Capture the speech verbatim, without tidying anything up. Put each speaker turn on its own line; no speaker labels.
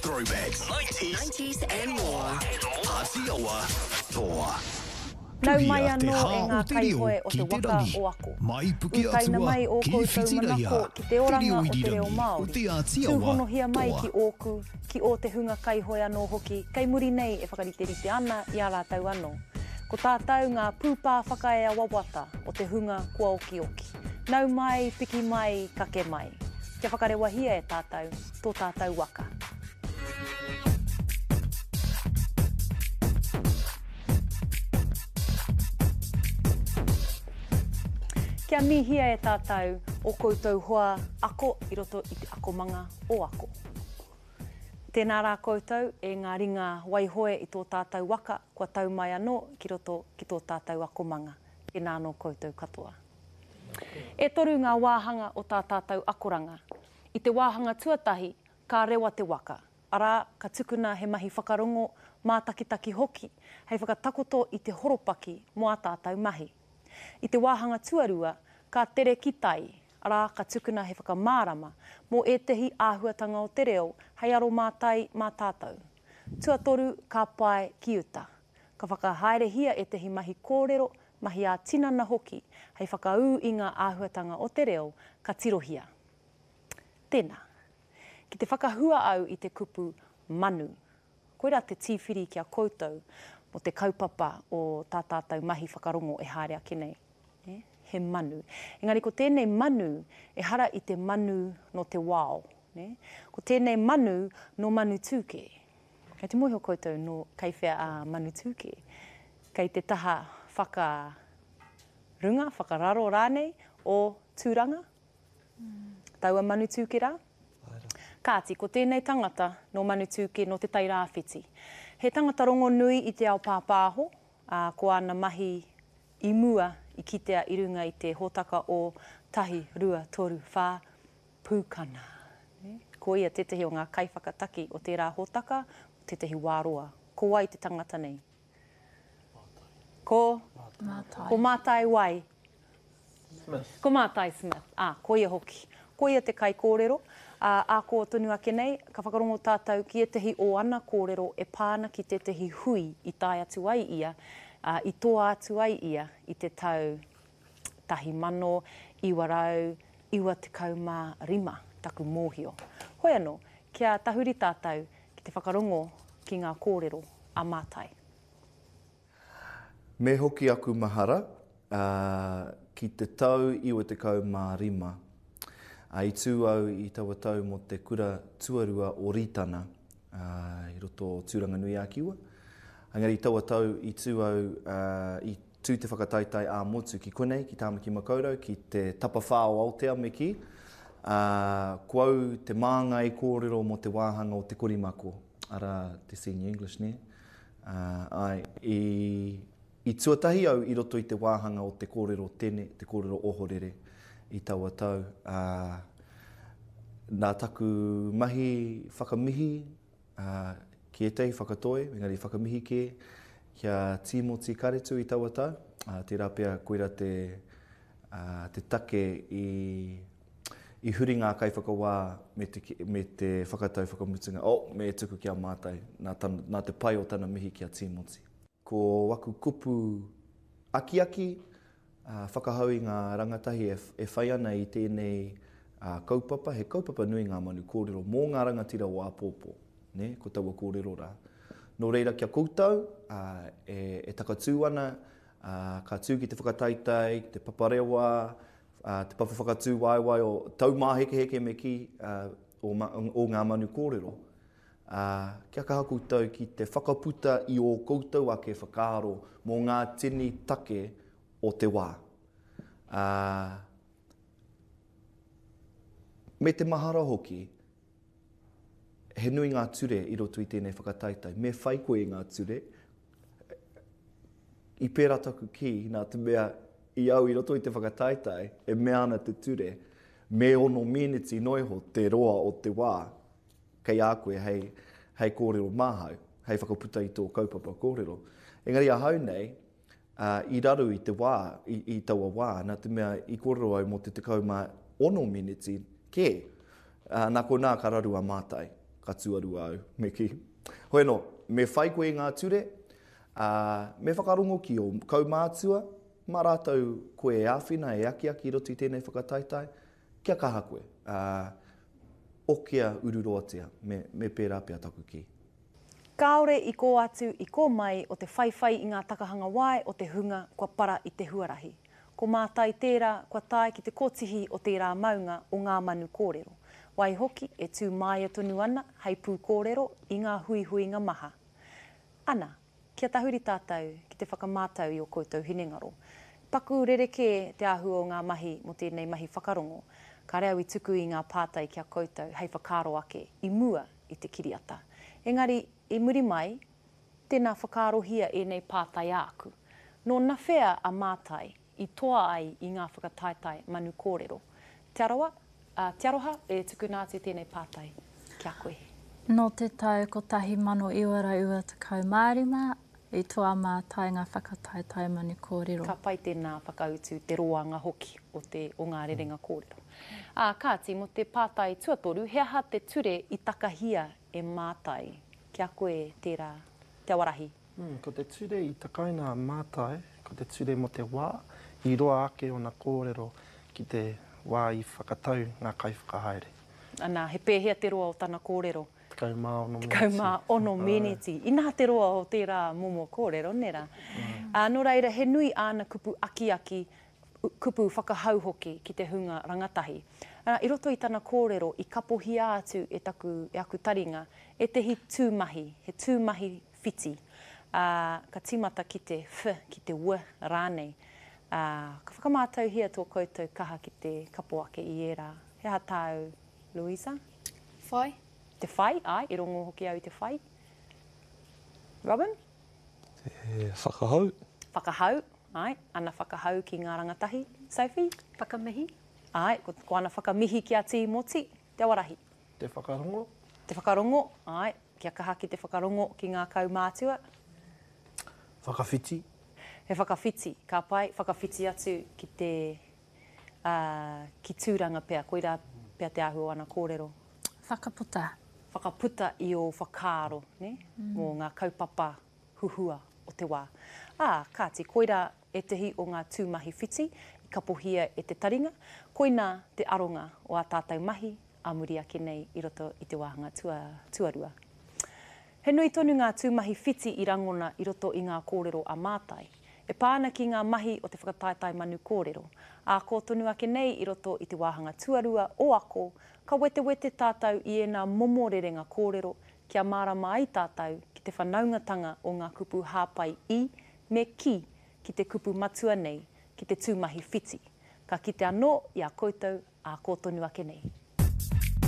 throwbacks, nineties and more. Aotearoa Toa.
Nau mai anō e ngā kaihoe o te waka o ako. Utaina mai o koutou manako ki te oranga o te reo Māori. Tūhonohia mai ki ōku, ki o te hunga kaihoe anō hoki, kei muri nei e whakariterite ana i a rātau anō. Ko tātou ngā pūpā whakaea wawata o te hunga kua oki oki. Nau mai, piki mai, kake mai. Kia whakarewahia e tātou, tō tātou waka. Kia mihia e tātou o koutou hoa ako i roto i te akomanga o ako. Tēnā rā koutou e ngā ringa waihoe i tō tātou waka kua tau mai anō ki roto ki tō tātou akomanga. Tēnā anō koutou katoa. E toru ngā wāhanga o tā tātou akoranga. I te wāhanga tuatahi, ka rewa te waka. Arā, ka tukuna he mahi whakarongo mātakitaki hoki, hei whakatakoto i te horopaki mo a tātou mahi. I te wāhanga tuarua, ka tere ki tai, arā ka tukuna he whakamārama, mō e tehi āhuatanga o te reo, hei aro mātai mā tātou. Tuatoru ka pai ki uta. Ka whakahaerehia e tehi mahi kōrero, mahi a tinana hoki, hei whakaū i ngā āhuatanga o te reo, ka tirohia. Tēnā. Ki te whakahua au i te kupu manu. Koira te tīwhiri kia koutou, mo te kaupapa o tā tātou mahi whakarongo e haere ake nei. Eh? He manu. Engari, ko tēnei manu e hara i te manu no te wao. Eh? Ko tēnei manu no manu tūke. Kei te mohi o koutou no kaiwhea a manu tūke. Kei te taha whakarunga, whakararo rānei o tūranga. Mm. Taua manu tūke rā. Kāti, ko tēnei tangata no manu tūke no te tairāwhiti. He tangata rongo nui i te ao pāpāho, uh, ko ana mahi i mua i kitea i runga i te hōtaka o tahi, rua, toru, whā, pūkana. Eh? Ko ia tetehi o ngā kaiwhakataki o tērā hōtaka, o tetehi wāroa. Ko wai te tangata nei? Ko? Mātai. Ko Mātai wai? Smith. Ko Mātai Smith. Ah, ko ia hoki. Ko ia te kai kōrero. Uh, a ko tonu ake nei, ka whakarongo tātou ki e tehi o ana kōrero e pāna ki te tehi hui i tai atu ai ia, uh, i toa atu ai ia i te tau tahi mano, iwa rau, iwa te kaumā rima, taku mōhio. Hoi anō, kia tahuri tātou ki te whakarongo ki ngā kōrero a Mātai.
Me hoki aku mahara, uh, ki te tau iwa te kaumā rima, Uh, I tū au i taua tau mo te kura tuarua o Ritana, uh, i roto o Tūranga Nui a Kiwa. Engari i taua tau i tū au uh, i tū te whakataitai a motu ki konei, ki Tāmaki Makaurau, ki te tapawhā o Aotea me ki. Uh, Kuau te māngai kōrero mo te wāhanga o te korimako, ara te senior English ne. Uh, ai, i, I tuatahi au i roto i te wāhanga o te kōrero tene, te kōrero ohorere. I taua tau, uh, nā taku mahi whakamihi, uh, ki e tei whakatoe, engari whakamihi ke, kia Timoti Karetu i taua tau, uh, te rapea koira te, uh, te take i, i huri ngā kai whakawā me te, me te whakatau whakamutunga, o, oh, me e tuku kia mātai, nā, tan, nā te pai o tana mihi kia Timoti. Ko waku kupu aki-aki, Uh, whakahau i ngā rangatahi e, e whai ana i tēnei uh, kaupapa, he kaupapa nui ngā manu kōrero mō ngā rangatira o Apōpō, ne, ko taua kōrero rā. Nō reira kia koutou, uh, e, e takatū ana, uh, ka tū ki te whakataitai, te paparewa, uh, te papa whakatū waiwai o tau māhekeheke me ki uh, o, ma, o ngā manu kōrero. Uh, kia kaha koutou ki te whakaputa i o koutou ake whakaaro mō ngā tini take o te wā. Uh, me te mahara hoki, he nui ngā ture i roto i tēnei whakataitai. Me whai koe ngā ture, i pērā taku ki, nā te mea i au i roto i te whakataitai, e mea ana te ture, me ono miniti noiho te roa o te wā, kei a koe hei, hei kōrero māhau, hei whakaputa i tō kaupapa kōrero. Engari a hau nei, Uh, I raru i te wā, i, i taua wā, nā te mea i kōrero au mo te te kauma ono miniti, ke, uh, nā ko nā ka raru a Mātai. whakatuarua au, me ki. Hoi no, me whai koe ngā ture, uh, me whakarongo ki o kaumātua, mā rātou koe e āwhina, e aki aki roti tēnei whakataitai, kia kaha koe. Uh, o kia ururoatia, me, me pērā pia taku ki.
Kāore i kō atu, i kō mai o te whaiwhai i ngā takahanga wai o te hunga kua para i te huarahi. Ko mātai tērā, kua tae ki te kotihi o tērā maunga o ngā manu kōrero. Wai hoki e tū mai tonu ana, hei pū kōrero i ngā hui hui ngā maha. Ana, kia tahuri tātou ki te whakamātau i o koutou hinengaro. Paku rereke te āhua o ngā mahi mo tēnei mahi whakarongo. Ka reo i tuku i ngā pātai kia koutou, hei whakaro ake, i mua i te kiriata. Engari, i muri mai, tēnā whakarohia e nei pātai āku. Nō na whea a mātai i toa ai i ngā whakataitai manu kōrero. Te aroha, uh, te aroha e tuku nātu tēnei pātai kia koe.
No te tau ko tahi mano iwara ua takau mārima, i toa mātai ngā whakataitai manu kōrero.
Ka pai tēnā whakautu te roanga hoki o, te, o ngā rerenga kōrero. Uh, kāti, mo te pātai tuatoru, he aha te ture i takahia e mātai. Kia koe tērā, te awarahi.
Mm, ko te ture i takaina mātai, ko te ture mo te wā, i roa ake o nā kōrero ki te wā i whakatau ngā kai whakahaere.
Ana, he pēhea te roa o tana kōrero.
Tekau mā ono meneti.
Tekau mā ono meneti. Ina te roa o tērā momo kōrero, nera. Mm. Uh, nō reira, he nui āna kupu aki-aki, kupu whakahau hoki ki te hunga rangatahi. Uh, I roto i tana kōrero, i kapohia atu e taku e aku taringa, e te hi tūmahi, he tūmahi whiti. Uh, ka timata ki te wh, ki te w, rānei. Uh, ka whakamātau hia tō koutou kaha ki te kapo ake i era. He aha tāu, Louisa?
Whai.
Te whai, ai, i rongo hoki au i te whai. Robin?
Te whakahau.
Whakahau, ai, ana whakahau ki ngā rangatahi. Sophie?
Whakamihi.
Ai, ko, ko ana whakamihi ki a tī moti, te awarahi.
Te whakarongo.
Te whakarongo, ai, kia kaha ki te whakarongo ki ngā kaumātua.
Whakawhiti.
He whakawhiti, ka pai, whakawhiti atu ki te uh, ki tūranga pea, koira pea te ahu ana kōrero.
Whakaputa.
Whakaputa i o whakaro, ne? Mm. Mō ngā kaupapa huhua o te wā. Ah, kāti, koira e tehi o ngā tūmahi whiti, i kapohia e te taringa, koina te aronga o a tātou mahi, a muri ake nei i roto i te wāhanga tua, tuarua. He nui tonu ngā tūmahi whiti i rangona i roto i ngā kōrero a mātai. E pāna ki ngā mahi o te whakataitai manu kōrero. A ko tonu ake nei i roto i te wāhanga tuarua o ako, ka wete wete tātou i ena momo rerenga kōrero, kia mārama ai tātou ki te whanaungatanga o ngā kupu hāpai i, me ki, ki te kupu matua nei, ki te tūmahi whiti. Ka kite anō i a koutou a ko tonu ake nei.